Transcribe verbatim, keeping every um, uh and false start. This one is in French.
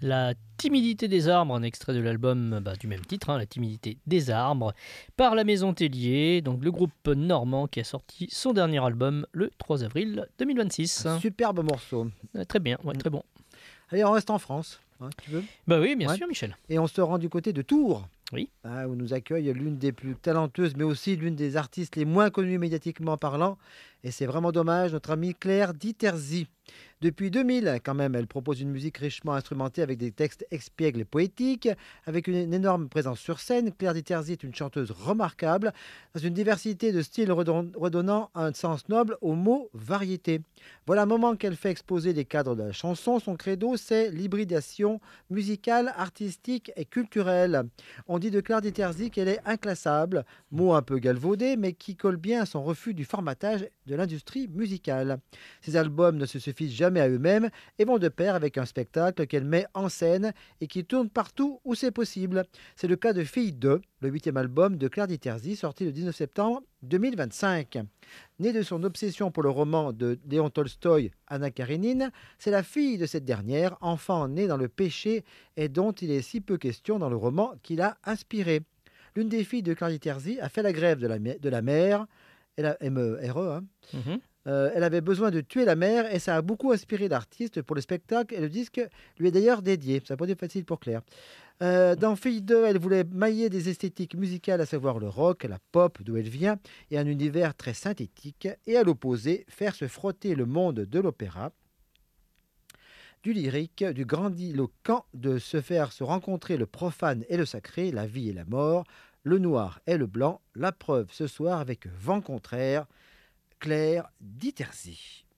La timidité des arbres, un extrait de l'album bah, du même titre, hein, La timidité des arbres, par la Maison Tellier, donc le groupe normand qui a sorti son dernier album le trois avril deux mille vingt-six. Un superbe morceau. Euh, très bien, ouais, Mm. très bon. Allez, on reste en France, hein, tu veux? Bah oui, bien Ouais. sûr, Michel. Et on se rend du côté de Tours. Oui. Hein, où nous accueille l'une des plus talentueuses, mais aussi l'une des artistes les moins connues médiatiquement parlant. Et c'est vraiment dommage, notre amie Claire Diterzi. Depuis deux mille, quand même, elle propose une musique richement instrumentée avec des textes expiègles et poétiques. Avec une, une énorme présence sur scène, Claire Diterzi est une chanteuse remarquable, dans une diversité de styles redon- redonnant un sens noble au mot variété. Voilà un moment qu'elle fait exposer les cadres de la chanson. Son credo, c'est l'hybridation musicale, artistique et culturelle. On dit de Claire Diterzi qu'elle est inclassable, mot un peu galvaudé, mais qui colle bien à son refus du formatage de l'industrie musicale. Ses albums ne se suffisent jamais à eux-mêmes et vont de pair avec un spectacle qu'elle met en scène et qui tourne partout où c'est possible. C'est le cas de Fille deux, le huitième album de Claire Diterzi, sorti le dix-neuf septembre deux mille vingt-cinq. Née de son obsession pour le roman de Léon Tolstoï, Anna Karénine, c'est la fille de cette dernière, enfant né dans le péché et dont il est si peu question dans le roman qui l'a inspiré. L'une des filles de Claire Diterzi a fait la grève de la, de la mère, elle a, M E R E, hein. Mhm. Euh, elle avait besoin de tuer la mère et ça a beaucoup inspiré l'artiste pour le spectacle et le disque lui est d'ailleurs dédié. Ça n'a pas été facile pour Claire. Euh, dans Fille deux, elle voulait mailler des esthétiques musicales, à savoir le rock, la pop, d'où elle vient, et un univers très synthétique, et à l'opposé, faire se frotter le monde de l'opéra, du lyrique, du grandiloquent, de se faire se rencontrer le profane et le sacré, la vie et la mort, le noir et le blanc. La preuve ce soir avec Vent contraire, Claire Diterzi.